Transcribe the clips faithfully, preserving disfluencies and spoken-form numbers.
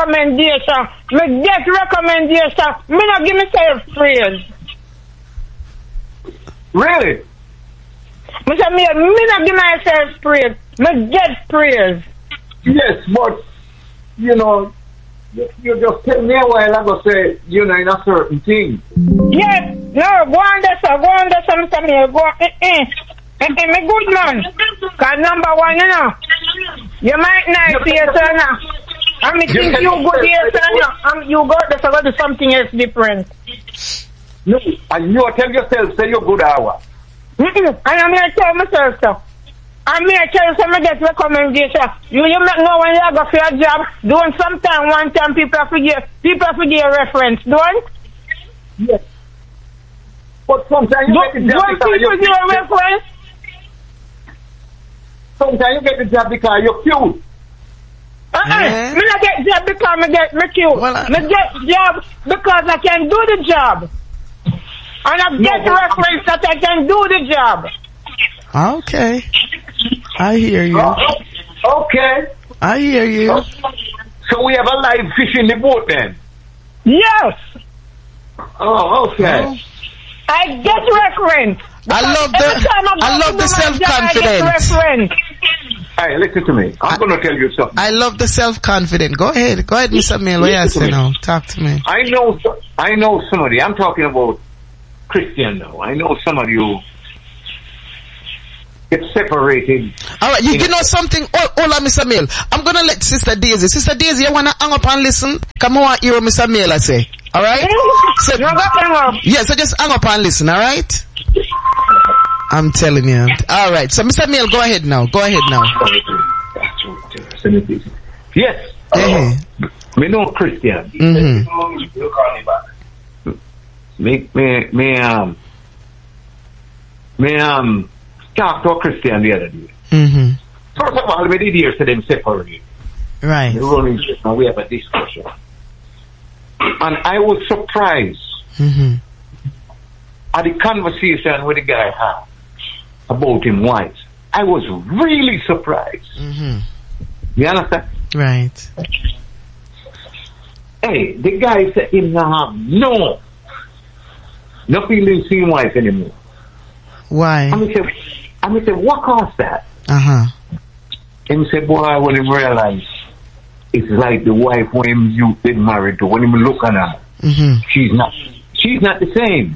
recommendation. Me get recommendation. Me not give myself praise. Really? Me say me, me not give myself praise. Me get praise. Yes, but you know, you, you just tell me a while ago say you know in a certain thing. Yes, no, go on there, sir. Go on there, sir, Mister Mail. Go on. Eh, eh. Eh, eh, me good man. Cause number one, you know, you might not see it, sir, now. I mean, think you good here, sir, now. Um, you got this, I got to do something else different. No, and you tell yourself, say you're good hour. Mm-mm. And I'm here to tell myself, sir. I'm here to tell you, sir, me get recommendation. You, you make know when you go for your job, doing sometime, one time, people forget, people forget your reference, don't? Yes. But sometimes you Do, get the job don't because people you're give a reference? Sometimes you get the job because you're cute. Uh-uh. Yeah. Me not get job because me get me cute. Well, I- me get job because I can do the job. And I get No, reference that I can do the job. Okay. I hear you. Oh, okay. I hear you. So we have a live fish in the boat then? Yes. Oh, okay. I get reference. I love Every the time I, I go love to the do my self job, I get confidence. reference. Hey, listen to me. I'm going to tell you something. I love the self confidence. Go ahead. Go ahead, Mister Mail. What you say now? Talk to me. I know, so- I know somebody. I'm talking about Christian now. I know somebody who gets separated. All right, you, you know something? Oh, hold on, Mister Mail. I'm gonna let Sister Daisy. Sister Daisy, you wanna hang up and listen? Come on, hear what Mister Mail I say. All right? So, No, go hang up. yeah, so just hang up and listen. All right? I'm telling you. All right. So, Mister Mail, go ahead now. Go ahead now. Yes. Hey. Me know Christian. Mm-hmm. Me, me, me, um, me, um, talk to a Christian the other day. Mm-hmm. First of all, we did hear to them separate. Right. The rolling and we have a discussion. And I was surprised Mm-hmm. at the conversation with the guy had about him wife. I was really surprised. Mm-hmm. You understand? Right. Hey, the guy said him not have no, no feeling seeing wife anymore. Why? I mean, say, I mean, say, what caused that? Uh-huh. Him said, boy, when him realize it's like the wife when him you been married to, when him look at her, Mm-hmm. she's not, she's not the same.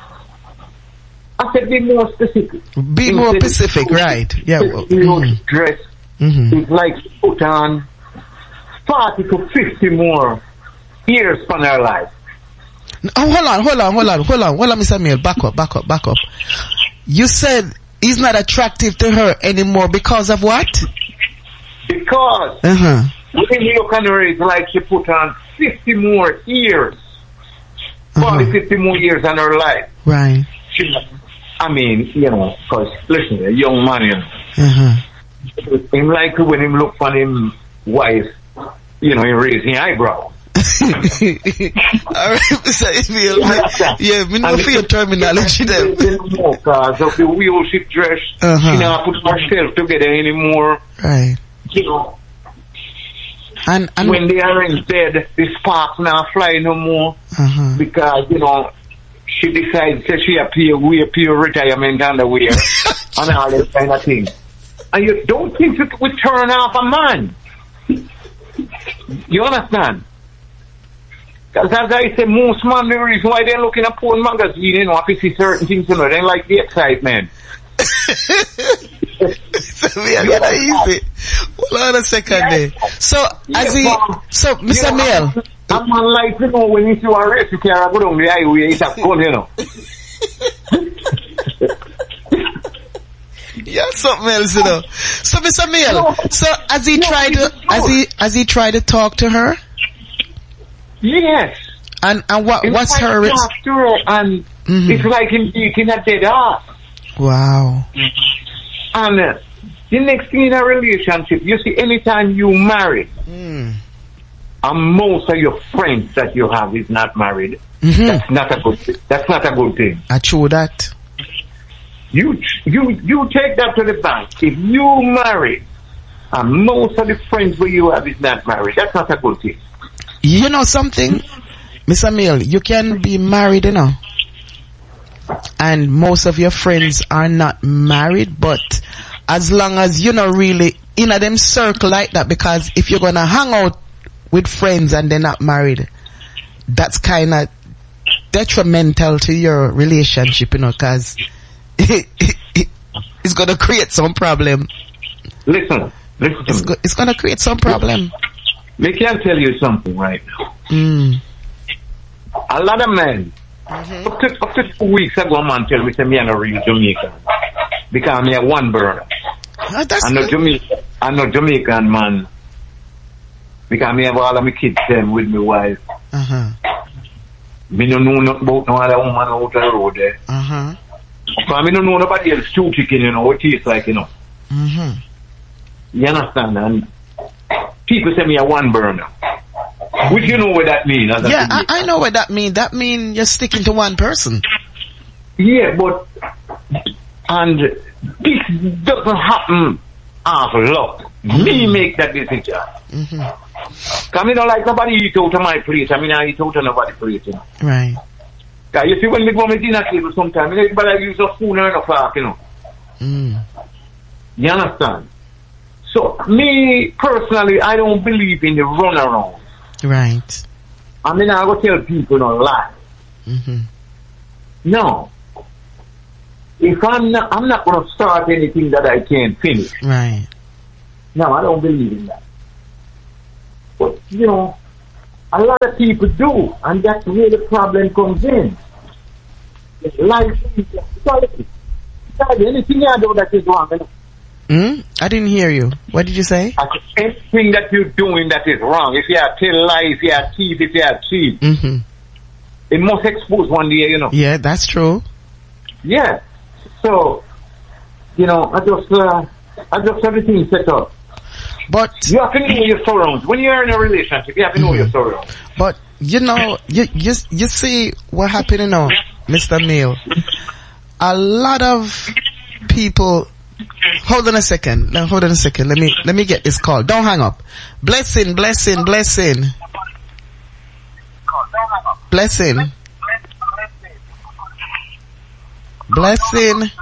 I said, be more specific. Be Him more said, specific, right? Yeah. Well, You know, mm-hmm. dress, Mm-hmm. it's like put on forty to fifty more years from her life. Oh, hold on, hold on, hold on, hold on, hold on, Mister Mail. Back up, back up, back up. You said he's not attractive to her anymore because of what? Because Uh-huh. when you look at her, it's like she put on fifty more years. forty, Uh-huh. fifty more years on her life. Right. She, I mean, you know, because, listen, a young man, you know, Uh-huh. him like when him look for him wife, you know, he raise his eyebrow. Alright, Mister Mail. Yeah, me know for your terminology then. Because of the wheelship dress, Uh-huh. she not put herself together anymore. Right. You know, And, and, when they are in bed, the sparks now fly no more. uh-huh. Because, you know, she decides that she appear, we appear retirement underwear and all that kind of thing. And you don't think it would turn off a man. You understand? Because as I say, most men, the reason why they're looking at porn magazine, you know, if you see certain things, you know, they like the excitement. So we are gonna easy. Hold on a second there. So, as he, so, Mister You know, Mail. A man like, you know, when you see a race, you can't go down the highway, it's a gun, you know. Yeah, something else, you know. So, Mister Mail, so as he tried to, as he, as he tried to talk to her, Yes. and, and what, It's what's like her, res- after her, and Mhm. it's like him beating a dead ass. wow. And uh, the next thing in a relationship, you see, anytime you marry, Mm. and most of your friends that you have is not married, Mm-hmm. that's not a good. thi- That's not a good thing. I true that. You you you take that to the bank. If you marry, and most of the friends where you have is not married, that's not a good thing. You know something, Mister Emil, you can be married, you know, and most of your friends are not married, but as long as you're not really in a them circle like that, because if you're gonna hang out with friends and they're not married, that's kind of detrimental to your relationship, you know, because it, it, it, it's gonna create some problem. Listen, listen to It's, me. go, it's gonna create some problem. Me can tell you something right now. Mm. A lot of men, Mm-hmm. up, to, up to two weeks ago, a man tell me, say me I'm a real Jamaican. Because me a one burner. Oh, that's I'm not good. Jamaican, I'm not Jamaican man. Because me have all of my kids them with my wife. Uh-huh. Me don't know nothing about no other woman out the road there. Uh-huh. Because me don't know nobody else stew chicken, you know, what it tastes like, you know. Mm-hmm. You understand? And people say me a one burner. Which you know what that means. as a Yeah, I, Jamaican. I know what that means. That means you're sticking to one person. Yeah, but and this doesn't happen half luck. Me make that decision. Mm-hmm. Cause me don't like nobody eat out of my place. I mean, I eat out of nobody's place. You know? Right. Cause you see, when we go to dinner table sometimes, everybody use a spoon and a fork, you know. Mm. You understand? So me personally, I don't believe in the runaround. Right. I mean, I go tell people no lie. Mm-hmm. No. If I'm not, I'm not going to start anything that I can't finish. Right. No, I don't believe in that. But, you know, a lot of people do, and that's where the problem comes in. Life is quality. Anything I do that is wrong. You know? Mm? I didn't hear you. What did you say? I said, anything that you're doing that is wrong. If you are tell lies, if you are thief, if you are cheat, Mm-hmm. it must expose one day, you know. Yeah, that's true. Yeah. So, you know, I just, uh, I just everything set up. But You have to know your surrounds. When you're in a relationship, you have to know your surrounds. but you know, you you you see what happened now, Mister Neil. A lot of people. Hold on a second. Now, hold on a second. Let me let me get this call. Don't hang up. Blessing, blessing, blessing, blessing, blessing,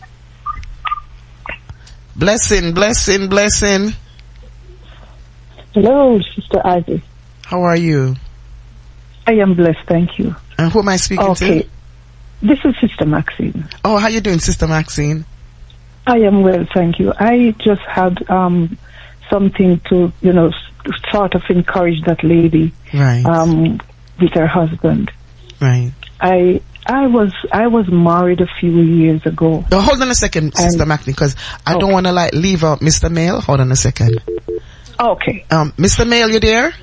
blessing, blessing, blessing. Hello, Sister Ivy. How are you? I am blessed, thank you. And who am I speaking Okay. to? This is Sister Maxine. Oh, how you doing, Sister Maxine? I am well, thank you. I just had um, something to, you know, s- sort of encourage that lady Right, um, with her husband. right. I I was I was married a few years ago. Oh, hold on a second, Sister And- Maxine, because I don't Okay. want to like leave out Mister Mail. Hold on a second. Okay. Um, Mister Mail, you there?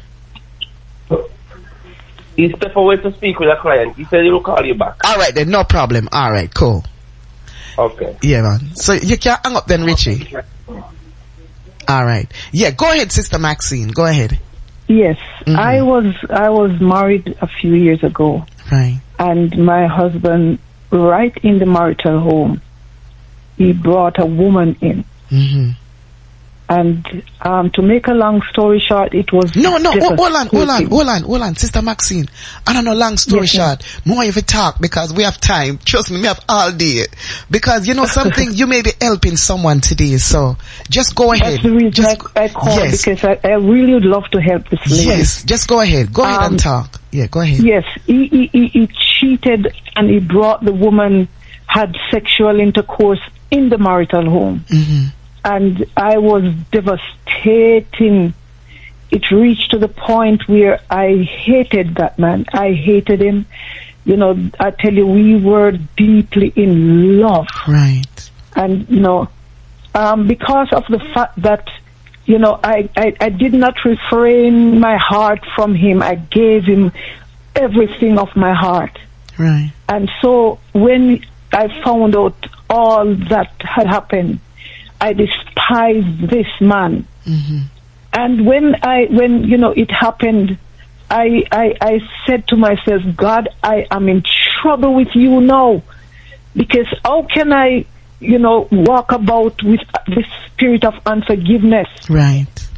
He stepped away to speak with a client. He said he will call you back. All right then, no problem. All right, cool. Okay. Yeah, man. So you can't hang up then, Richie. All right. Yeah, go ahead, Sister Maxine. Go ahead. Yes, Mhm. I was I was married a few years ago, Right. and my husband, right in the marital home, he brought a woman in. Mm-hmm. And um, to make a long story short, it was No, no, hold, hold on, hold on, devastating. hold on, hold on, Sister Maxine. I don't know, long story Yes, short, more if you talk because we have time. Trust me, we have all day. Because you know something, you may be helping someone today, so just go ahead. That's the reason Just, I, I called, yes, because I, I really would love to help this lady. yes, just go ahead. Go ahead Um, and talk. Yeah, go ahead. Yes, he, he, he, he cheated, and he brought the woman, had sexual intercourse in the marital home. Mm-hmm. And I was devastating. It reached to the point where I hated that man. I hated him. You know, I tell you, we were deeply in love. Right. And, you know, um, because of the fact that, you know, I, I, I did not refrain my heart from him. I gave him everything of my heart. Right. And so when I found out all that had happened, I despised this man. Mm-hmm. And when I, when, you know, it happened, I, I, I said to myself, God, I am in trouble with you now. Because how can I, you know, walk about with this spirit of unforgiveness? Right.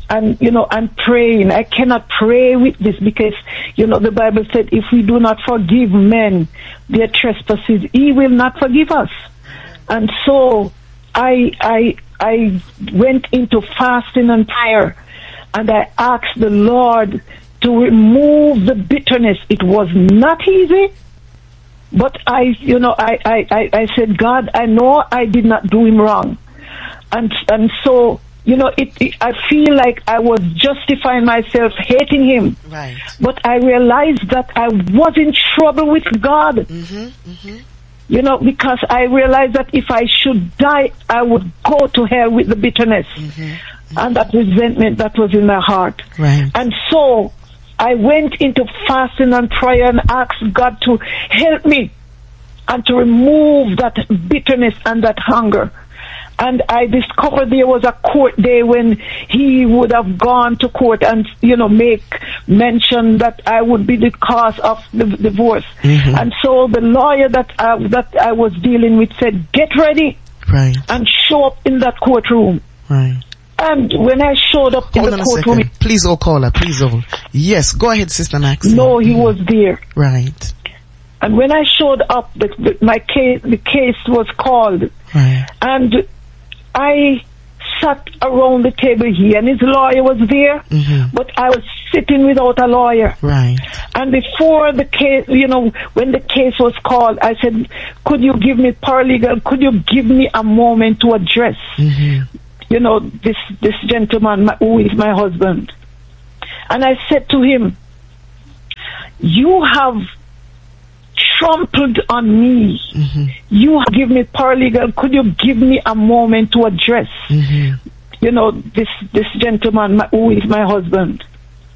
and, you know, I'm praying. I cannot pray with this because, you know, the Bible said if we do not forgive men their trespasses, he will not forgive us. And so I, I, I went into fasting and prayer, and I asked the Lord to remove the bitterness. It was not easy, but I, you know, I, I, I, I said, God, I know I did not do him wrong. And, and so, you know, it, it, I feel like I was justifying myself hating him. Right. But I realized that I was in trouble with God. Mm-hmm, mm-hmm. You know, because I realized that if I should die, I would go to hell with the bitterness Mm-hmm. Mm-hmm. and that resentment that was in my heart. Right. And so I went into fasting and prayer and asked God to help me and to remove that bitterness and that hunger. And I discovered there was a court day when he would have gone to court and, you know, make mention that I would be the cause of the divorce. Mm-hmm. And so the lawyer that I, that I was dealing with said, get ready Right. and show up in that courtroom. Right. And when I showed up Hold in on the a courtroom, second. Please, oh caller, please, oh. Yes, go ahead, Sister Max. no, he was there. Right. And when I showed up, the, the, my case, the case was called. Right. And I sat around the table. He and his lawyer was there, Mm-hmm. but I was sitting without a lawyer. Right. And before the case, you know, when the case was called, I said, could you give me paralegal? Could you give me a moment to address, Mm-hmm. you know, this, this gentleman my, who is my husband? And I said to him, you have trampled on me. Mm-hmm. You give me paralegal. Could you give me a moment to address, Mm-hmm. you know, this this gentleman my, who is my husband?